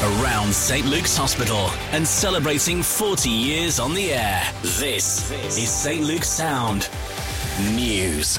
around St Luke's Hospital and celebrating 40 years on the air. This is St Luke's Sound News.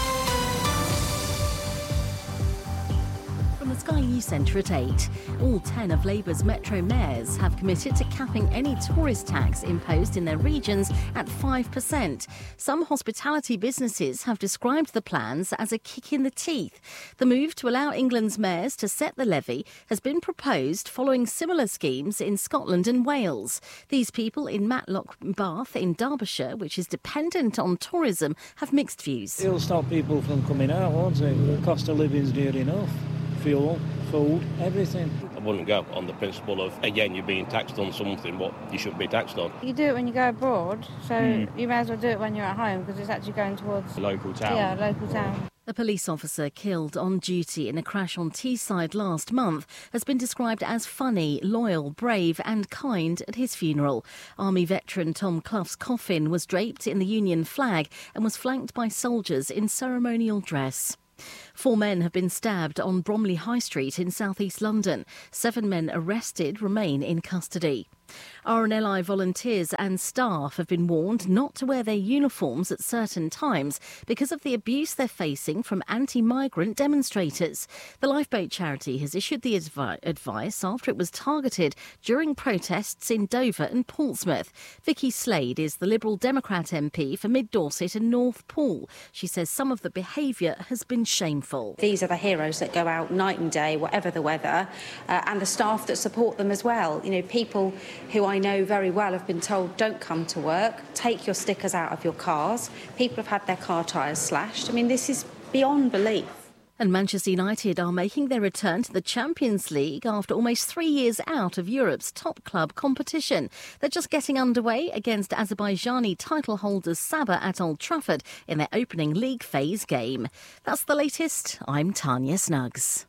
From the Sky News Centre at 8, all 10 of Labour's Metro mayors have committed to capping any tourist tax imposed in their regions at 5%. Some hospitality businesses have described the plans as a kick in the teeth. The move to allow England's mayors to set the levy has been proposed following similar schemes in Scotland and Wales. These people in Matlock Bath in Derbyshire, which is dependent on tourism, have mixed views. It'll stop people from coming out, won't it? The cost of living's dear enough. Fuel, food, everything. I wouldn't go on the principle of, again, you're being taxed on something what you shouldn't be taxed on. You do it when you go abroad, so you may as well do it when you're at home because it's actually going towards... Local town. Yeah, local town. A police officer killed on duty in a crash on Teesside last month has been described as funny, loyal, brave and kind at his funeral. Army veteran Tom Clough's coffin was draped in the Union flag and was flanked by soldiers in ceremonial dress. 4 men have been stabbed on Bromley High Street in south-east London. 7 men arrested remain in custody. RNLI volunteers and staff have been warned not to wear their uniforms at certain times because of the abuse they're facing from anti-migrant demonstrators. The Lifeboat charity has issued the advice after it was targeted during protests in Dover and Portsmouth. Vicky Slade is the Liberal Democrat MP for Mid Dorset and North Poole. She says some of the behaviour has been shameful. These are the heroes that go out night and day, whatever the weather, and the staff that support them as well. You know, people who I know very well have been told don't come to work, take your stickers out of your cars. People have had their car tyres slashed. I mean, this is beyond belief. And Manchester United are making their return to the Champions League after almost 3 years out of Europe's top club competition. They're just getting underway against Azerbaijani title holders Sabah at Old Trafford in their opening league phase game. That's the latest. I'm Tanya Snuggs.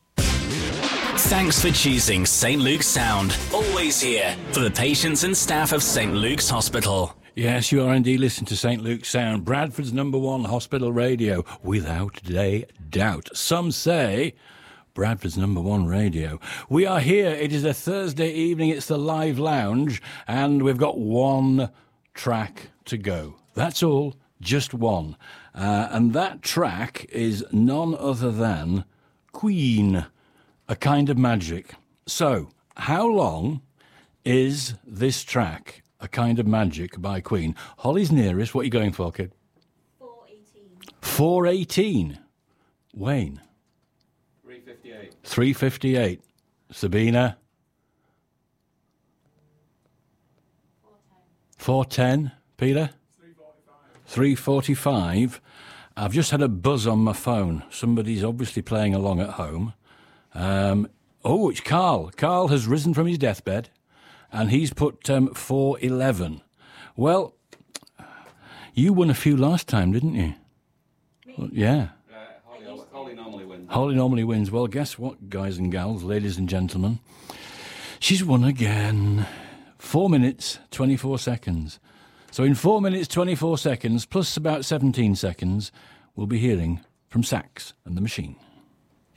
Thanks for choosing St Luke's Sound. Always here for the patients and staff of St Luke's Hospital. Yes, you are indeed listening to St Luke's Sound, Bradford's #1 hospital radio, without a doubt. Some say Bradford's #1 radio. We are here. It is a Thursday evening. It's the Live Lounge, and we've got one track to go. That's all, just one. And that track is none other than Queen, A Kind of Magic. So, how long is this track, A Kind of Magic by Queen? Holly's nearest. What are you going for, kid? 4:18. 4:18. Wayne? 3:58. 3:58. Sabina? 4:10. Peter? 3:45. I've just had a buzz on my phone. Somebody's obviously playing along at home. It's Carl. Carl has risen from his deathbed, and he's put 4:11. Well, you won a few last time, didn't you? Me? Well, yeah. Holly normally wins. Holly normally wins. Well, guess what, guys and gals, ladies and gentlemen? She's won again. 4 minutes, 24 seconds. So in 4 minutes, 24 seconds, plus about 17 seconds, we'll be hearing from Sax and the Machine.